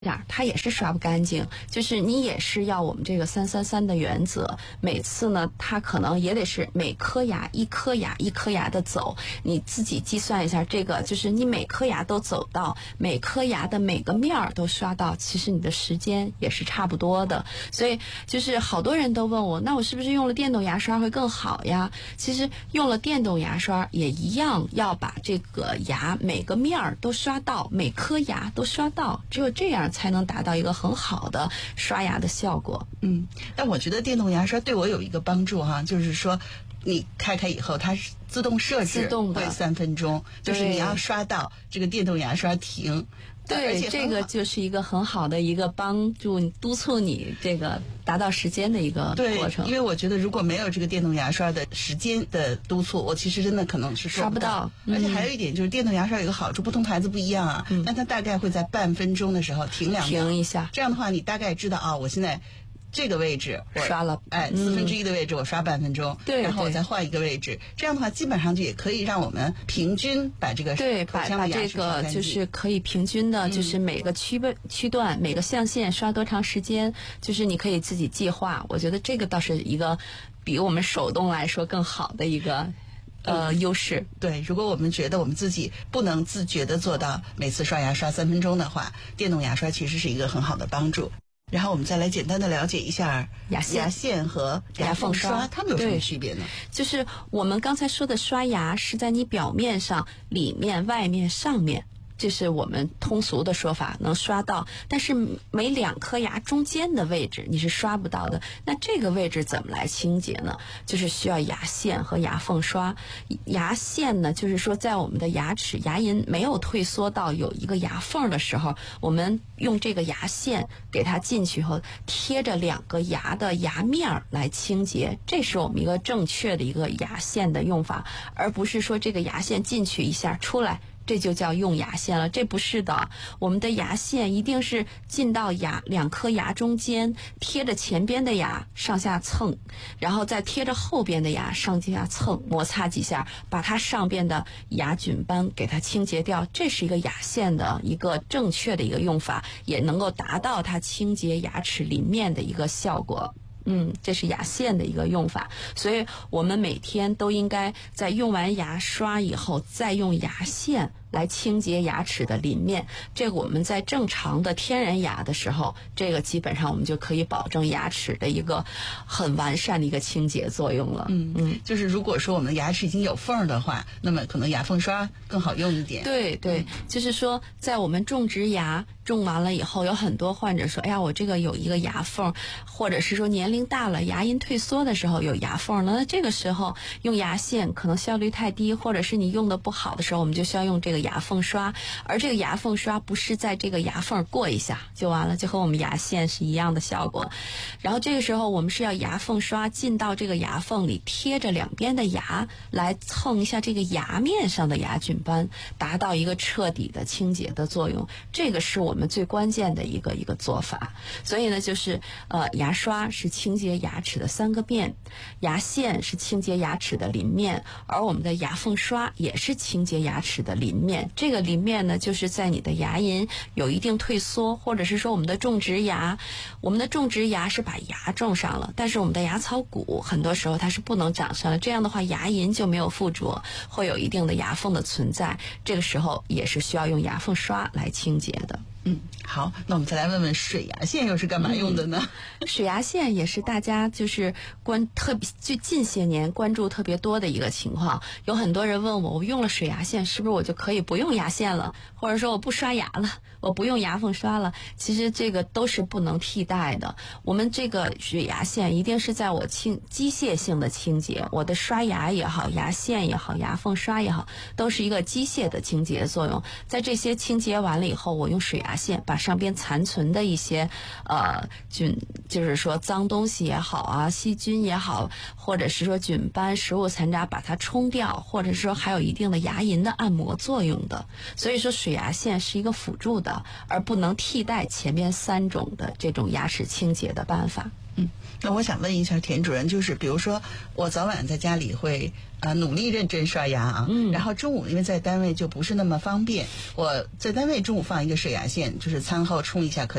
它也是刷不干净，就是你也是要我们这个333的原则，每次呢它可能也得是每颗牙一颗牙一颗牙的走，你自己计算一下，这个就是你每颗牙都走到，每颗牙的每个面儿都刷到，其实你的时间也是差不多的。所以就是好多人都问我，那我是不是用了电动牙刷会更好呀？其实用了电动牙刷也一样要把这个牙每个面儿都刷到，每颗牙都刷到，只有这样才能达到一个很好的刷牙的效果。 但我觉得电动牙刷对我有一个帮助哈，就是说你开以后它是自动设置会3分钟，就是你要刷到这个电动牙刷停。 对，这个就是一个很好的一个帮助你督促你这个达到时间的一个过程。 对，因为我觉得如果没有这个电动牙刷的时间的督促，我其实真的可能是刷不到。 而且还有一点就是电动牙刷有一个好处，不同牌子不一样啊，但它大概会在半分钟的时候停2秒， 停一下， 这样的话你大概知道啊，我现在这个位置我刷了 1/4的位置我刷半分钟， 对， 然后我再换一个位置，这样的话基本上就也可以让我们平均把这个把这个就是可以平均的，就是每个区段每个象限刷多长时间，就是你可以自己计划。我觉得这个倒是一个比我们手动来说更好的一个优势。 对，如果我们觉得我们自己不能自觉的做到每次刷牙刷3分钟的话，电动牙刷其实是一个很好的帮助。然后我们再来简单的了解一下牙线和牙缝刷它们有什么区别呢？ 就是我们刚才说的刷牙是在你表面上、里面、外面、上面，这是我们通俗的说法，能刷到，但是每2颗牙中间的位置你是刷不到的。那这个位置怎么来清洁呢？就是需要牙线和牙缝刷。牙线呢，就是说在我们的牙齿牙龈没有退缩到有一个牙缝的时候，我们用这个牙线给它进去后，贴着2个牙的牙面来清洁，这是我们一个正确的一个牙线的用法，而不是说这个牙线进去一下出来，这就叫用牙线了，这不是的。我们的牙线一定是进到2颗牙中间，贴着前边的牙上下蹭，然后再贴着后边的牙上下蹭，摩擦几下，把它上边的牙菌斑给它清洁掉。这是一个牙线的一个正确的一个用法，也能够达到它清洁牙齿邻面的一个效果。这是牙线的一个用法，所以我们每天都应该在用完牙刷以后再用牙线来清洁牙齿的邻面。这个我们在正常的天然牙的时候，这个基本上我们就可以保证牙齿的一个很完善的一个清洁作用了。 就是如果说我们牙齿已经有缝的话，那么可能牙缝刷更好用一点。 对，就是说在我们种植牙种完了以后，有很多患者说，哎呀，我这个有一个牙缝，或者是说年龄大了牙龈退缩的时候有牙缝了，那这个时候用牙线可能效率太低，或者是你用的不好的时候，我们就需要用这个牙缝刷。而这个牙缝刷不是在这个牙缝过一下就完了，就和我们牙线是一样的效果。然后这个时候我们是要牙缝刷进到这个牙缝里，贴着2边的牙来蹭一下这个牙面上的牙菌斑，达到一个彻底的清洁的作用。这个是我们最关键的一个做法。所以呢，就是牙刷是清洁牙齿的3个面，牙线是清洁牙齿的邻面，而我们的牙缝刷也是清洁牙齿的邻面。这个邻面呢，就是在你的牙龈有一定退缩，或者是说我们的种植牙是把牙种上了，但是我们的牙槽骨很多时候它是不能长上了，这样的话牙龈就没有附着，会有一定的牙缝的存在，这个时候也是需要用牙缝刷来清洁的。 好，那我们再来问问水牙线又是干嘛用的呢？ 水牙线也是大家就是就近些年关注特别多的一个情况。有很多人问我用了水牙线是不是我就可以不用牙线了，或者说我不刷牙了，我不用牙缝刷了？其实这个都是不能替代的。我们这个水牙线一定是在我机械性的清洁，我的刷牙也好，牙线也好，牙缝刷也好，都是一个机械的清洁作用。在这些清洁完了以后，我用水牙线把上边残存的一些就是说脏东西也好啊，细菌也好，或者是说菌斑、食物残渣，把它冲掉，或者是说还有一定的牙龈的按摩作用的。所以说水牙线是一个辅助的，而不能替代前面3种的这种牙齿清洁的办法。 那我想问一下田主任，就是比如说我早晚在家里会努力认真刷牙啊，然后中午因为在单位就不是那么方便，我在单位中午放一个水牙线，就是餐后冲一下可以。